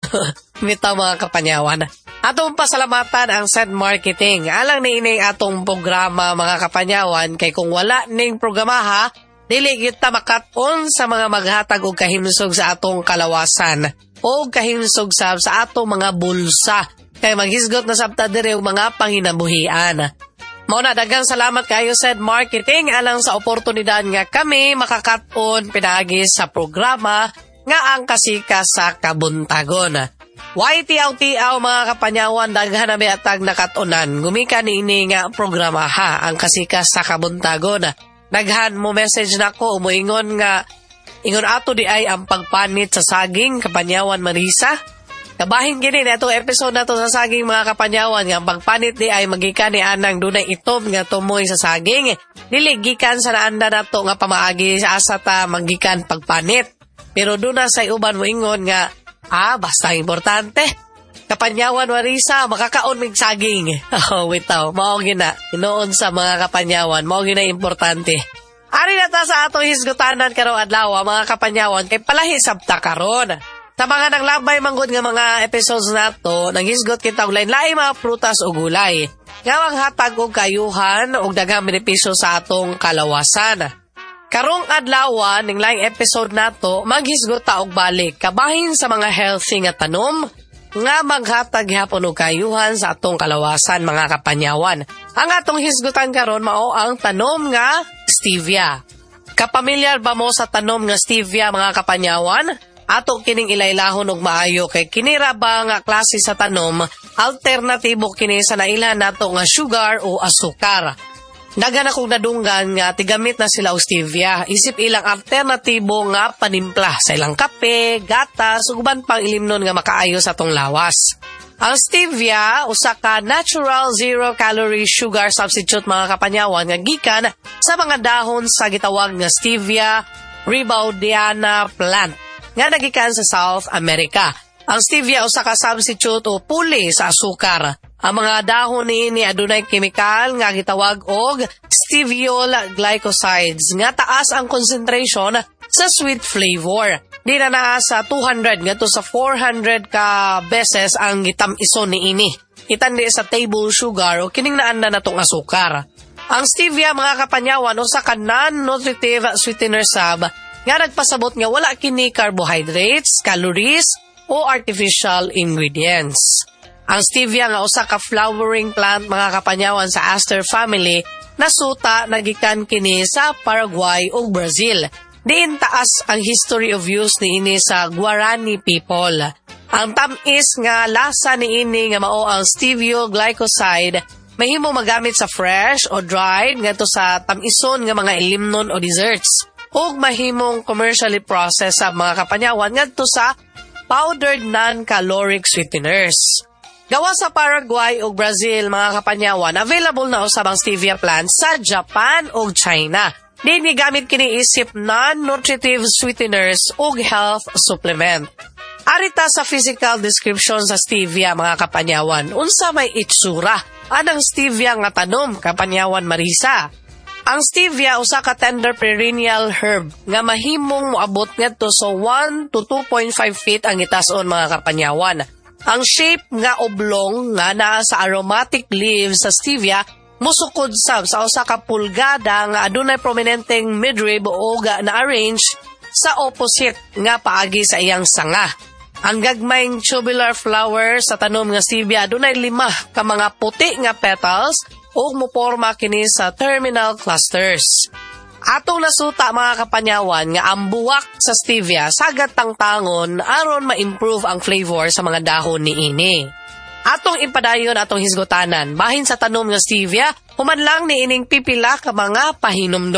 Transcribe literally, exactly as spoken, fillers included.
Bitaw mga kapanyawan. Atong pasalamatan ang S E D Marketing. Alang ni ining atong programa mga kapanyawan kay kung wala ning programa ha, dili kita makaton sa mga maghatag og kahimsog sa atong kalawasan o kahimsog sa, sa atong mga bulsa. Kay maghisgot na sabta dire og mga panginabuhian. Mao na daghang salamat kayo S E D Marketing alang sa oportunidad nga kami makakaton pinaagi sa programa nga ang kasika sa kabuntagon. Why tiaw-tiaw mga kapanyawan daghan na biatag nakatunan. Gumika ni ini nga programa ha, ang kasika sa kabuntagon. Daghan mo message nako umuingon nga ingon ato di ay ang pagpanit sa saging kapanyawan Marisa. Kabahin gini na itong episode na to sa saging mga kapanyawan nga ang pagpanit di ay magikan ni anang dunay itom nga tumoy sa saging. Dili gikan sa naanda na to nga pamaagi sa asa ta magikan pagpanit. Pero doon na sa uban mo ingon nga, ah, basta importante. Kapanyawan Marisa, makakaon mig saging. Oh, witaw, maogin na. Inoon sa mga kapanyawan, maogin na importante. Ari na ta sa atong hisgutanan karong adlaw, mga kapanyawan, kay palahi sabta karon. Sa mga nanglabay manggod nga mga episodes nato, nanghisgot kita og lain-lain mga prutas o gulay. Ngawang hatag og kayuhan og daghang benepisyo sa atong kalawasan. Karong adlaw ning laing episode nato maghisgot ta og balik kabahin sa mga healthy nga tanom nga maghatag gyapon og kayuhan sa atong kalawasan mga kapanyawan. Ang atong hisgutan karon mao ang tanom nga stevia. Kapamilyar ba mo sa tanom nga stevia mga kapanyawan? Ato kining ilaylahon og maayo kay kini ra ba nga klase sa tanom alternatibo kini sa nailhan nato nga sugar o asukar. Dagan akong nadunggan nga tigamit na sila og stevia. Isip ilang alternatibo nga panimpla sa ilang kape, gatas, ug uban pang ilimnon nga makaayo sa atong lawas. Ang stevia usa ka natural zero calorie sugar substitute mga kapanyawan nga gikan sa mga dahon sa gitawag nga stevia rebaudiana plant nga nagikan sa South America. Ang stevia usa ka substitute o puli sa asukar. Ang mga dahon niini adunay kemikal nga gitawag og steviol glycosides nga taas ang concentration sa sweet flavor. Di na naa sa two hundred ngadto sa four hundred ka beses ang gitam-ison niini. Itan di sa table sugar o kining naanda natong asukar. Ang stevia mga kapanyawan usa ka non-nutritive sweetener sab nga nagpasabot nga wala kini carbohydrates, calories o artificial ingredients. Ang stevia nga usa ka flowering plant mga kapanyawan sa aster family nasuta nagikan kini sa Paraguay ug Brazil. Diin taas ang history of use niini sa Guarani people. Ang tamis nga lasa niini nga mao ang stevia glycoside mahimo magamit sa fresh o dried ngadto sa tamison nga mga ilimnon o desserts ug mahimong commercially processed sa mga kapanyawan ngadto sa powdered non-caloric sweeteners. Gawa sa Paraguay ug Brazil mga kapanyawan, available na usab ang stevia plant sa Japan ug China. Dini gamit kini isip non-nutritive sweeteners ug health supplement. Arita sa physical description sa stevia mga kapanyawan, unsa may itsura anang stevia nga tanom kapanyawan Marisa. Ang stevia usa ka tender perennial herb nga mahimong moabot ngadto sa one to two point five feet ang itason mga kapanyawan. Ang shape nga oblong nga naa sa aromatic leaves sa stevia musukod sab sa usa ka pulgada nga adunay prominenteng midrib o ga na-arrange sa opposite nga paagi sa iyang sanga. Ang gagmayng tubular flower sa tanom nga stevia adunay lima ka mga puti nga petals ug moporma kini sa terminal clusters. Atong nasuta mga kapanyawan nga ang buwak sa stevia sagad tangtangon aron ma-improve ang flavor sa mga dahon niini. Atong ipadayon atong hisgutanan bahin sa tanom nga stevia human lang niining pipila ka mga pahinumdom.